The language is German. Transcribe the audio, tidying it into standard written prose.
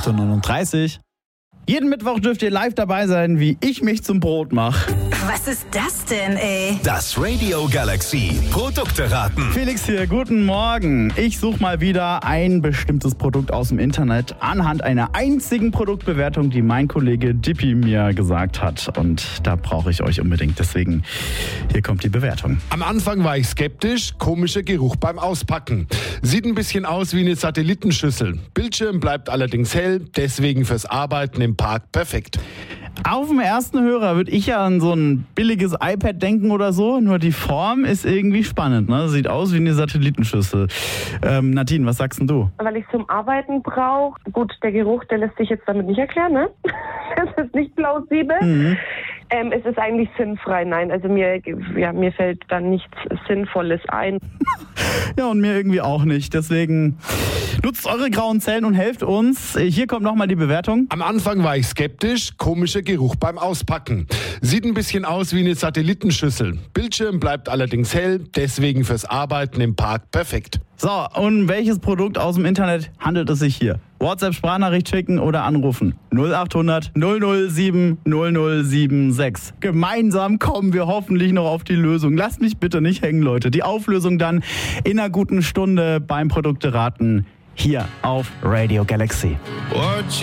8:39 Uhr. Jeden Mittwoch dürft ihr live dabei sein, wie ich mich zum Brot mache. Was ist das denn, ey? Das Radio Galaxy Produkte-Raten. Felix hier, guten Morgen. Ich suche mal wieder ein bestimmtes Produkt aus dem Internet anhand einer einzigen Produktbewertung, die mein Kollege Dippi mir gesagt hat. Und da brauche ich euch unbedingt. Deswegen, hier kommt die Bewertung. Am Anfang war ich skeptisch, komischer Geruch beim Auspacken. Sieht ein bisschen aus wie eine Satellitenschüssel. Bildschirm bleibt allerdings hell, deswegen fürs Arbeiten im Park perfekt. Auf dem ersten Hörer würde ich ja an so ein billiges iPad denken oder so, nur die Form ist irgendwie spannend, ne? Sieht aus wie eine Satellitenschüssel. Nadine, was sagst denn du? Weil ich es zum Arbeiten brauche. Gut, der Geruch, der lässt sich jetzt damit nicht erklären, ne? Das ist nicht plausibel. Es ist eigentlich sinnfrei, nein. Also mir fällt da nichts Sinnvolles ein. Ja, und mir irgendwie auch nicht. Deswegen nutzt eure grauen Zellen und helft uns. Hier kommt nochmal die Bewertung. Am Anfang war ich skeptisch, komischer Geruch beim Auspacken. Sieht ein bisschen aus wie eine Satellitenschüssel. Bildschirm bleibt allerdings hell, deswegen fürs Arbeiten im Park perfekt. So, und welches Produkt aus dem Internet handelt es sich hier? WhatsApp-Sprachnachricht schicken oder anrufen. 0800 007 0076. Gemeinsam kommen wir hoffentlich noch auf die Lösung. Lasst mich bitte nicht hängen, Leute. Die Auflösung dann in einer guten Stunde beim Produkteraten hier auf Radio Galaxy.